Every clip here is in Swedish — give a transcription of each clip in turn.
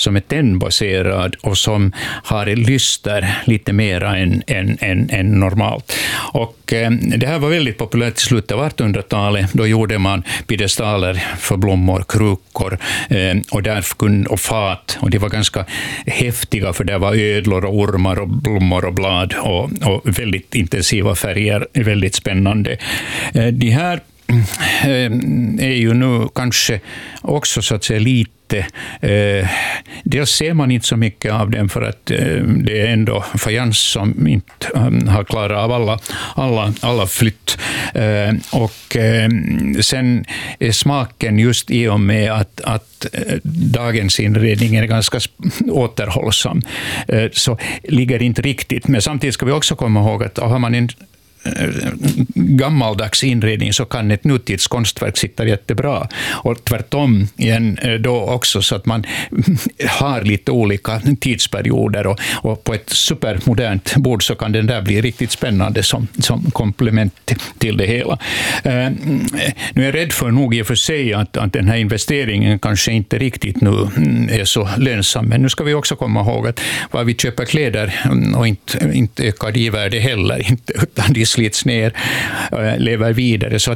som är tennbaserad och som har lyster lite mera än normalt. Och det här var väldigt populärt i slutet av 1800-talet. Då gjorde man piedestaler för blommor, krukor och fat. Och det var ganska häftiga, för det var ödlor och ormar och blommor och blad och väldigt intensiva färger, väldigt spännande. De här är ju nu kanske också så att säga lite dels ser man inte så mycket av den, för att det är ändå fajans som inte har klarat av alla flytt. Och sen är smaken just i och med att dagens inredning är ganska återhållsam, så ligger det inte riktigt. Men samtidigt ska vi också komma ihåg att har man en gammaldags inredning så kan ett nutids konstverk sitta jättebra, och tvärtom igen då också, så att man har lite olika tidsperioder, och på ett supermodernt bord så kan den där bli riktigt spännande som komplement till det hela. Nu är jag rädd för nog i och för sig att den här investeringen kanske inte riktigt nu är så lönsam, men nu ska vi också komma ihåg att vad vi köper kläder och inte ökar i värde heller, inte, utan de slits ner och lever vidare. Så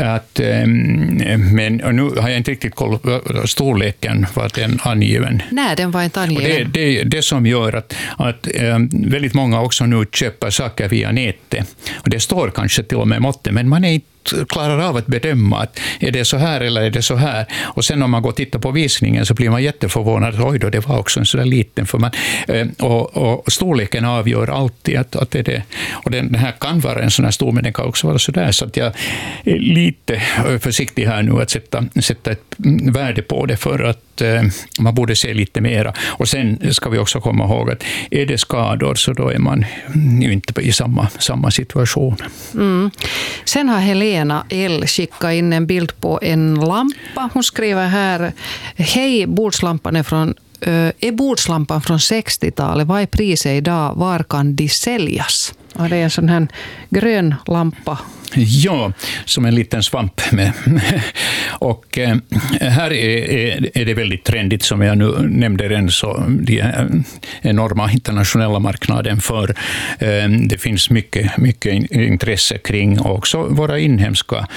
men nu har jag inte riktigt koll på storleken, var den angiven. Nej, den var inte angiven. Det som gör att väldigt många också nu köper saker via nätet. Och det står kanske till och med måtten, men man är inte klarar av att bedöma att är det så här eller är det så här. Och sen om man går och tittar på visningen så blir man jätteförvånad. Oj då, det var också en sån där liten. För man, och storleken avgör alltid att det är det. Och den här kan vara en sån här stor, men den kan också vara så där. Så att jag är lite försiktig här nu att sätta ett värde på det, för att man borde se lite mera. Och sen ska vi också komma ihåg att är det skador så då är man ju inte i samma situation. Mm. Sen har Helena L skickat in en bild på en lampa. Hon skriver här: hej, bordslampan är bordslampan från 60-talet. Vad är priset idag? Var kan de säljas? Och det är en sån här grön lampa. Ja, som en liten svamp med. Och här är det väldigt trendigt, som jag nu nämnde redan, så det är enorma internationella marknaden för. Det finns mycket intresse kring också våra inhemska.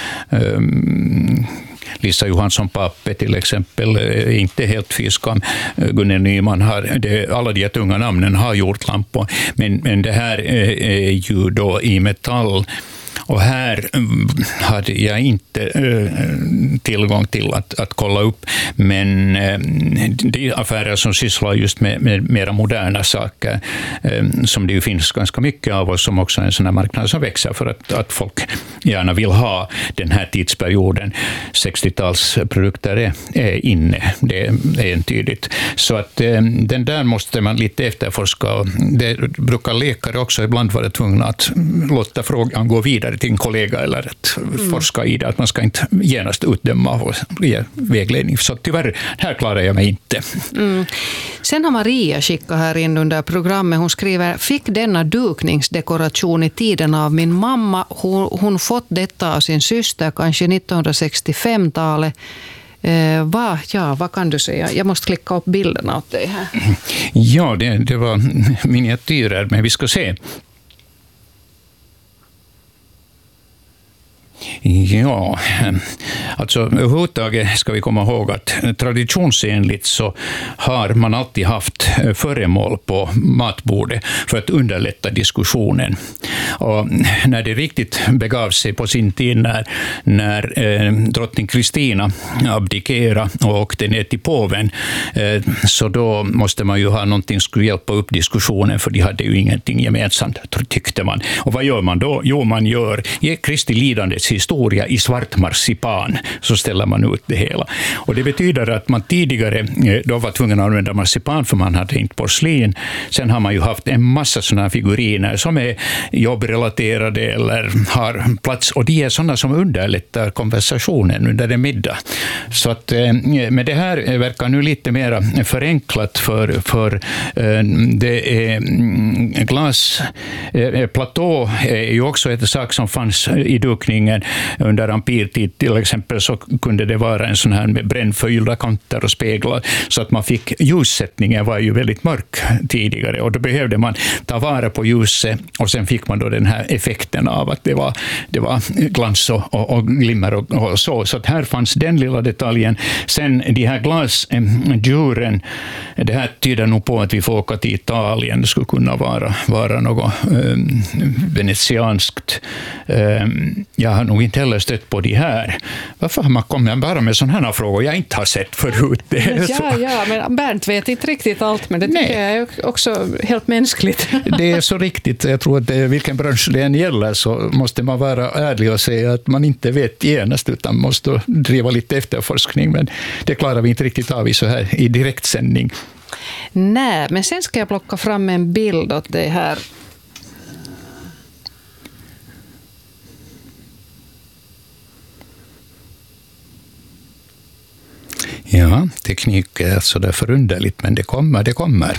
Lisa Johansson Pappe till exempel är inte helt fyskam. Gunnel Nyman alla de tunga namnen har gjort lampor, men det här är ju då i metall. Och här hade jag inte tillgång till att kolla upp, men de affärer som sysslar just med mera moderna saker, som det ju finns ganska mycket av, och som också är en sån här marknad som växer för att folk gärna vill ha den här tidsperioden. 60-talsprodukter är inne, det är entydigt. Så att den där måste man lite efterforska. Det brukar läkare också ibland vara tvungna att låta frågan gå vidare till en kollega eller att forska i det, att man ska inte genast utdöma och ge vägledning. Så tyvärr, här klarar jag mig inte. Mm. Sen har Maria skickat här in under programmet. Hon skriver: fick denna dukningsdekoration i tiden av min mamma. Hon fått detta av sin syster kanske 1965-talet. Vad kan du säga? Jag måste klicka upp bilderna åt dig här. Ja, det var miniatyrer, men vi ska se. Ja, alltså överhuvudtaget ska vi komma ihåg att traditionsenligt så har man alltid haft föremål på matbordet för att underlätta diskussionen. Och när det riktigt begav sig på sin tid när drottning Kristina abdikerade och åkte ner till påven, så då måste man ju ha någonting som skulle hjälpa upp diskussionen, för de hade ju ingenting gemensamt, tyckte man. Och vad gör man då? Jo, man gör Kristi lidandets historia i svart marsipan, så ställer man ut det hela. Och det betyder att man tidigare då var tvungen att använda marsipan, för man hade inte porslin. Sen har man ju haft en massa sådana figuriner som är jobbrelaterade eller har plats, och de är sådana som underlättar konversationen under en middag. Så att, men det här verkar nu lite mer förenklat för det är glasplatå är ju också ett sak som fanns i dukningen under empirtid. Till exempel så kunde det vara en sån här med brännförgyllda kanter och speglar, så att man fick ljussättningen var ju väldigt mörk tidigare, och då behövde man ta vara på ljuset, och sen fick man då den här effekten av att det var glans och glimmer och så. Så att här fanns den lilla detaljen. Sen de här glasdjuren, det här tyder nog på att vi får åka till Italien. Det skulle kunna vara något venetianskt. Jag har nog inte heller stött på de här. Varför har man kommit bara med sådana här frågor jag inte har sett förut? Ja, men Bernt vet inte riktigt allt, men det tycker jag är också helt mänskligt. Det är så riktigt. Jag tror att vilken bransch det än gäller så måste man vara ärlig och säga att man inte vet genast, utan måste driva lite efterforskning, men det klarar vi inte riktigt av i så här i direktsändning. Nej, men sen ska jag plocka fram en bild åt det här. Ja, teknik är så där förunderligt, men det kommer.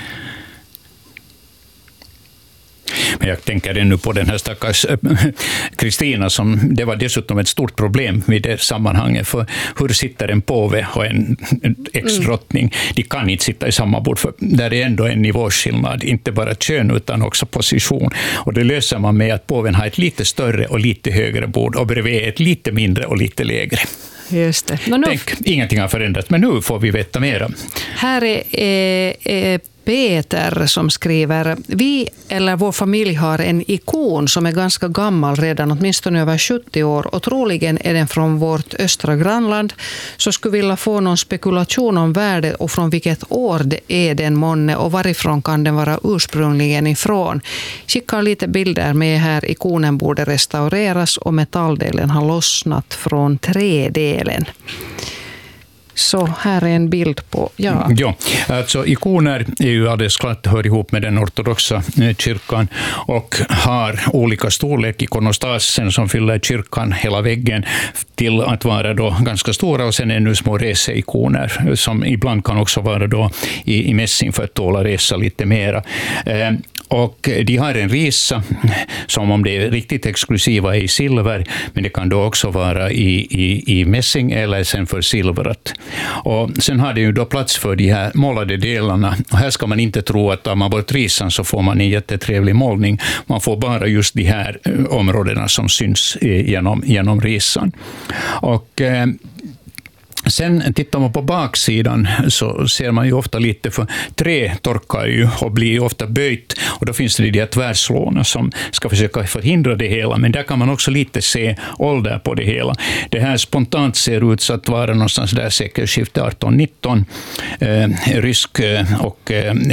Men jag tänker ännu på den här stackars Kristina, som det var dessutom ett stort problem vid det sammanhanget. För hur sitter en påve och en ex-drottning? De kan inte sitta i samma bord, för där är ändå en nivåskillnad, inte bara kön utan också position. Och det löser man med att påven har ett lite större och lite högre bord, och bredvid ett lite mindre och lite lägre. Just det. Tänk, ingenting har förändrats, men nu får vi veta mera. Här är Peter som skriver: vi eller vår familj har en ikon som är ganska gammal redan, åtminstone över 70 år, och troligen är den från vårt östra grannland. Så skulle vilja få någon spekulation om värdet och från vilket år det är den månne, och varifrån kan den vara ursprungligen ifrån. Skicka lite bilder med här. Ikonen borde restaureras och metalldelen har lossnat från trädelen. Så här är en bild på, ja, alltså ikoner är ju alldeles klart hör ihop med den ortodoxa kyrkan och har olika storlek. Ikonostasen som fyller kyrkan hela väggen till att vara då ganska stora, och sen ännu små reseikoner som ibland kan också vara då i mässing för att tåla resa lite mera. Och de har en risa som, om det är riktigt exklusiva, är i silver, men det kan då också vara i mässing eller sen för silvret. Och sen har det ju då plats för de här målade delarna. Och här ska man inte tro att om man bort risan så får man en jättetrevlig målning. Man får bara just de här områdena som syns genom risan. Och sen tittar man på baksidan så ser man ju ofta lite, för trä torkar ju och blir ofta böjt, och då finns det de här tvärslåna som ska försöka förhindra det hela, men där kan man också lite se ålder på det hela. Det här spontant ser ut så att vara någonstans där sekelskiftet 18-19, rysk och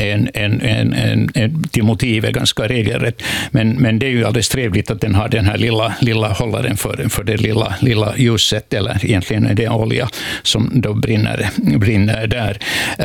till motiv är ganska regelrätt, men det är ju alldeles trevligt att den har den här lilla hållaren för det lilla ljuset, eller egentligen är det olja som då brinner där.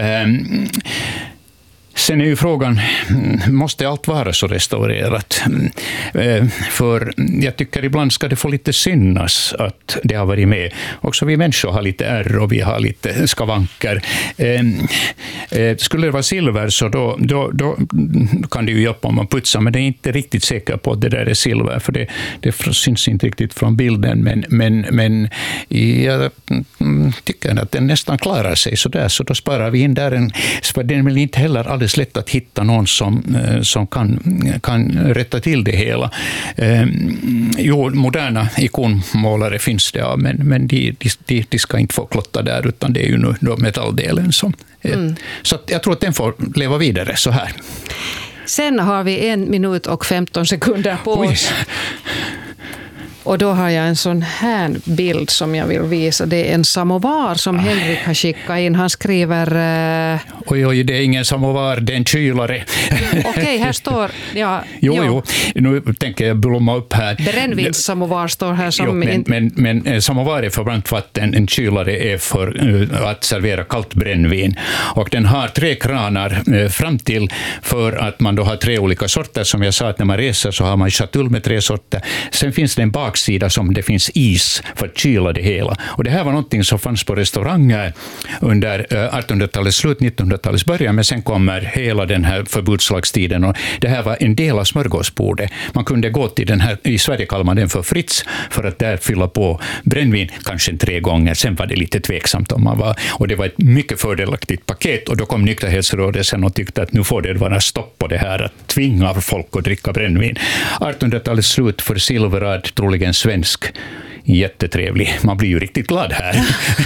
Sen är ju frågan, måste allt vara så restaurerat? För jag tycker ibland ska det få lite synas att det har varit med. Också vi människor har lite ärr och vi har lite skavanker. Skulle det vara silver så då kan det ju hjälpa om man putsar, men det är inte riktigt säker på att det där är silver, för det syns inte riktigt från bilden, men jag tycker att den nästan klarar sig så där, så då sparar vi in där för den vill inte heller alldeles lätt att hitta någon som kan rätta till det hela. Moderna ikonmålare finns det, men de ska inte få klotta där, utan det är ju nu då metalldelen som så att jag tror att den får leva vidare så här. Sen har vi 1 minut och 15 sekunder på oss. Och då har jag en sån här bild som jag vill visa. Det är en samovar som Henrik har skickat in. Han skriver... Oj, det är ingen samovar, det är en kylare. Okej, här står... Ja, Jo, nu tänker jag blomma upp här. Brännvinssamovar står här som... Men samovar är för varmt vatten, en kylare är för att servera kallt brännvin. Och den har 3 kranar fram till, för att man då har 3 olika sorter. Som jag sa, att när man reser så har man chatull med 3 sorter. Sen finns det en baksida som det finns is för att kyla det hela. Och det här var någonting som fanns på restauranger under 1800-talets slut, 1900-talets början, men sen kommer hela den här förbudslagstiden, och det här var en del av smörgåsbordet. Man kunde gå till den här, i Sverige kallar man den för Fritz, för att där fylla på brännvin kanske 3 gånger. Sen var det lite tveksamt om man var, och det var ett mycket fördelaktigt paket, och då kom nykterhetsrörelsen och tyckte att nu får det vara stopp på det här att tvinga folk att dricka brännvin. 1800-talets slut för Silverad, troligen svensk. Jättetrevlig. Man blir ju riktigt glad här.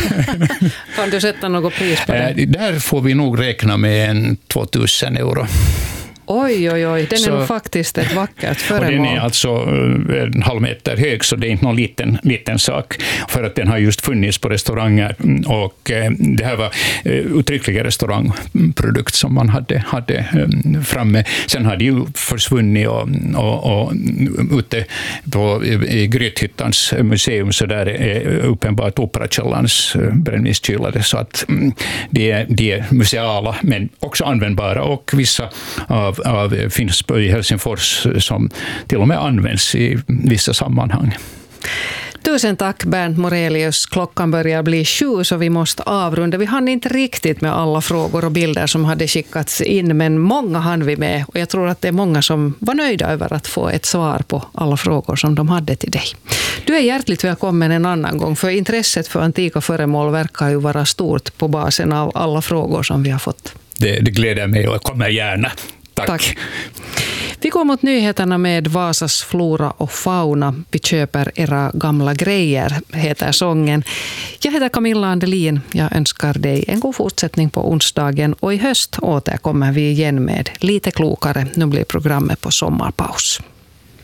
Kan du sätta något pris på det? Där får vi nog räkna med en 2000 euro. Oj, den är nog faktiskt ett vackert föremål. Och den är alltså en halv meter hög, så det är inte någon liten sak. För att den har just funnits på restauranger, och det här var uttryckliga restaurangprodukt som man hade framme. Sen har det ju försvunnit, och ute i Grythyttans museum så där är uppenbart Operakällans brännvinskylare, så att det är museala men också användbara, och vissa finns i Helsingfors som till och med används i vissa sammanhang. Tusen tack Bernt Morelius. Klockan börjar bli 7 så vi måste avrunda. Vi hann inte riktigt med alla frågor och bilder som hade skickats in, men många hann vi med, och jag tror att det är många som var nöjda över att få ett svar på alla frågor som de hade till dig. Du är hjärtligt välkommen en annan gång, för intresset för antika föremål verkar ju vara stort på basen av alla frågor som vi har fått. Det gläder mig, och jag kommer gärna. Tack. Vi går mot nyheterna med Vasas flora och fauna. Vi köper era gamla grejer, heter sången. Jag heter Camilla Andelin. Jag önskar dig en god fortsättning på onsdagen, och i höst återkommer vi igen med lite klokare. Nu blir programmet på sommarpaus.